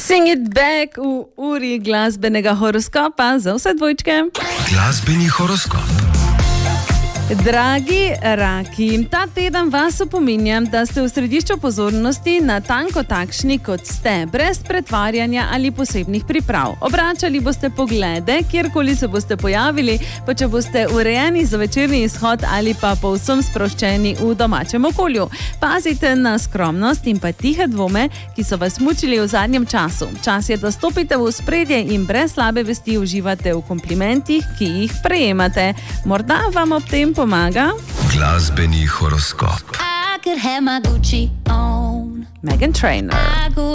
Sing it back v uri glasbenega horoskopa za vse dvojčke. Glasbeni horoskop. Dragi raki, ta teden vas opominjam, da ste v središču pozornosti natanko takšni, kot ste, brez pretvarjanja ali posebnih priprav. Obračali boste poglede, kjerkoli se boste pojavili, pa če boste urejeni za večerni izhod ali pa povsem sproščeni v domačem okolju. Pazite na skromnost in pa tihe dvome, ki so vas mučili v zadnjem času. Čas je, da stopite v ospredje in brez slabe vesti uživate v komplimentih, ki jih prejemate. Morda vam ob tem pomaga Glasbeni horoskop. Meghan Trainor.